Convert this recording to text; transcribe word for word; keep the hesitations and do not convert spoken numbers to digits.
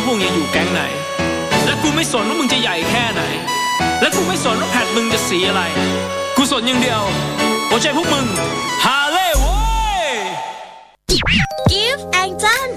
วกมึงอยู่แก๊งไหนและกูไม่สนว่ามึงจะใหญ่แค่ไหนและกูไม่สนว่าแพทมึงจะสีอะไรกูสนอย่างเดียวหัวใจพวกมึงฮาเล่เว้ย Gift แองเจิล